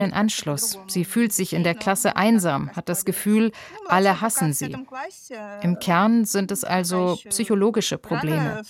Anschluss. Sie fühlt sich in der Klasse einsam, hat das Gefühl, alle hassen sie. Im Kern sind es also psychologische Probleme.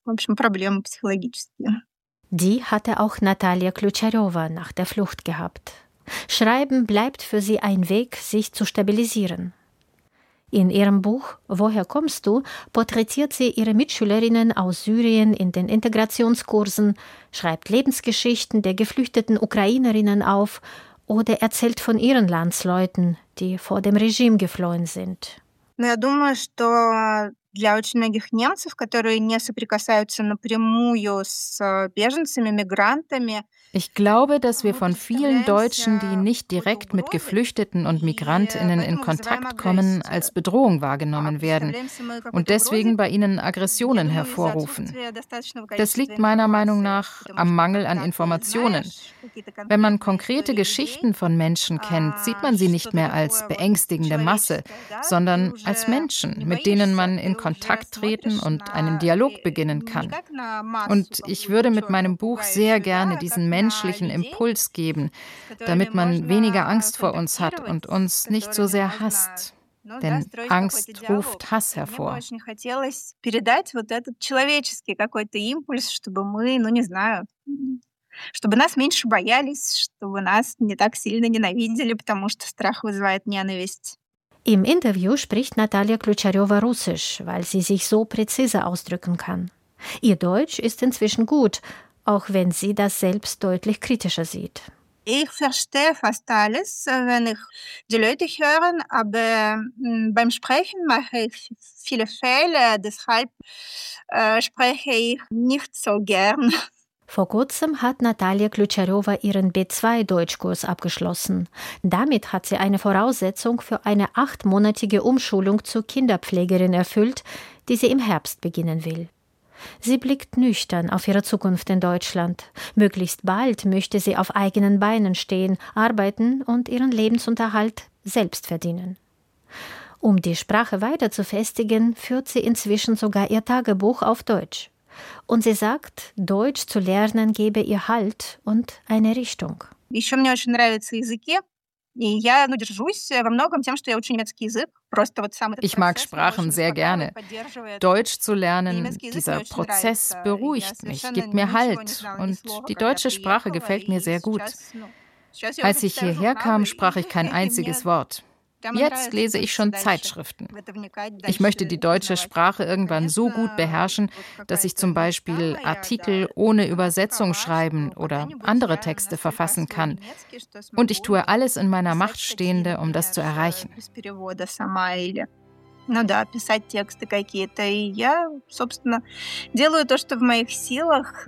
Die hatte auch Natalia Ключарева nach der Flucht gehabt. Schreiben bleibt für sie ein Weg, sich zu stabilisieren. In ihrem Buch »Woher kommst du?« porträtiert sie ihre Mitschülerinnen aus Syrien in den Integrationskursen, schreibt Lebensgeschichten der geflüchteten Ukrainerinnen auf oder erzählt von ihren Landsleuten, die vor dem Regime geflohen sind. Я думаю, что для очень многих немцев, которые не соприкасаются напрямую с беженцами, мигрантами, Ich glaube, dass wir von vielen Deutschen, die nicht direkt mit Geflüchteten und Migrantinnen in Kontakt kommen, als Bedrohung wahrgenommen werden und deswegen bei ihnen Aggressionen hervorrufen. Das liegt meiner Meinung nach am Mangel an Informationen. Wenn man konkrete Geschichten von Menschen kennt, sieht man sie nicht mehr als beängstigende Masse, sondern als Menschen, mit denen man in Kontakt treten und einen Dialog beginnen kann. Und ich würde mit meinem Buch sehr gerne diesen menschlichen Impuls geben, damit man weniger Angst vor uns hat und uns nicht so sehr hasst. Denn Angst ruft Hass hervor. Чтобы нас меньше боялись, чтобы нас не так сильно ненавидели, потому что страх вызывает ненависть. Im Interview spricht Natalia Ключарева Russisch, weil sie sich so präzise ausdrücken kann. Ihr Deutsch ist inzwischen gut, auch wenn sie das selbst deutlich kritischer sieht. Ich verstehe fast alles, wenn ich die Leute höre, aber beim Sprechen mache ich viele Fehler, deshalb spreche ich nicht so gern. Vor kurzem hat Natalia Ключарева ihren B2-Deutschkurs abgeschlossen. Damit hat sie eine Voraussetzung für eine 8-monatige Umschulung zur Kinderpflegerin erfüllt, die sie im Herbst beginnen will. Sie blickt nüchtern auf ihre Zukunft in Deutschland. Möglichst bald möchte sie auf eigenen Beinen stehen, arbeiten und ihren Lebensunterhalt selbst verdienen. Um die Sprache weiter zu festigen, führt sie inzwischen sogar ihr Tagebuch auf Deutsch. Und sie sagt, Deutsch zu lernen gebe ihr Halt und eine Richtung. Еще мне очень нравятся языки, и я держусь во многом тем, что я учу немецкий язык. Ich mag Sprachen sehr gerne. Deutsch zu lernen, dieser Prozess beruhigt mich, gibt mir Halt. Und die deutsche Sprache gefällt mir sehr gut. Als ich hierher kam, sprach ich kein einziges Wort. Jetzt lese ich schon Zeitschriften. Ich möchte die deutsche Sprache irgendwann so gut beherrschen, dass ich zum Beispiel Artikel ohne Übersetzung schreiben oder andere Texte verfassen kann. Und ich tue alles in meiner Macht Stehende, um das zu erreichen. Ну да, писать тексты какие-то. И я, собственно, делаю то, что в моих силах.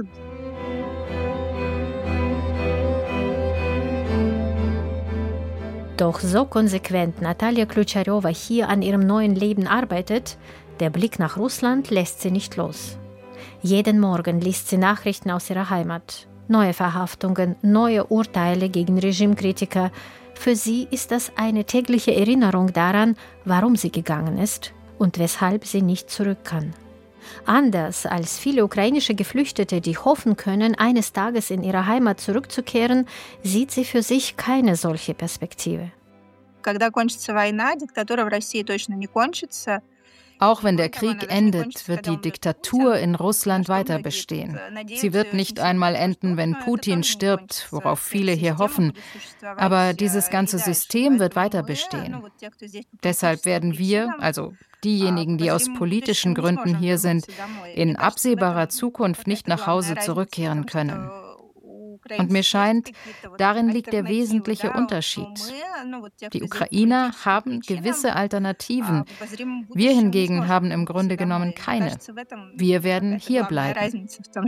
Doch so konsequent Natalia Ключарева hier an ihrem neuen Leben arbeitet, der Blick nach Russland lässt sie nicht los. Jeden Morgen liest sie Nachrichten aus ihrer Heimat. Neue Verhaftungen, neue Urteile gegen Regimekritiker. Für sie ist das eine tägliche Erinnerung daran, warum sie gegangen ist und weshalb sie nicht zurück kann. Anders als viele ukrainische Geflüchtete, die hoffen können, eines Tages in ihre Heimat zurückzukehren, sieht sie für sich keine solche Perspektive. Когда кончится война, диктатура в России точно не кончится. Auch wenn der Krieg endet, wird die Diktatur in Russland weiter bestehen. Sie wird nicht einmal enden, wenn Putin stirbt, worauf viele hier hoffen. Aber dieses ganze System wird weiter bestehen. Deshalb werden wir, also diejenigen, die aus politischen Gründen hier sind, in absehbarer Zukunft nicht nach Hause zurückkehren können. Und mir scheint, darin liegt der wesentliche Unterschied. Die Ukrainer haben gewisse Alternativen. Wir hingegen haben im Grunde genommen keine. Wir werden hier bleiben.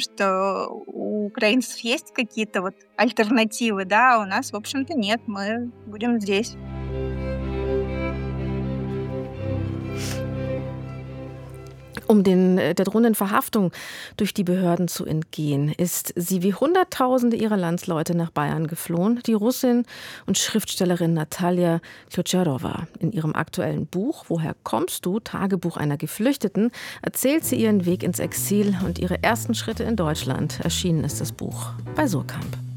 Um der drohenden Verhaftung durch die Behörden zu entgehen, ist sie wie Hunderttausende ihrer Landsleute nach Bayern geflohen, die Russin und Schriftstellerin Natalia Ключарева. In ihrem aktuellen Buch »Woher kommst du?« Tagebuch einer Geflüchteten erzählt sie ihren Weg ins Exil und ihre ersten Schritte in Deutschland. Erschienen ist das Buch bei Surkamp.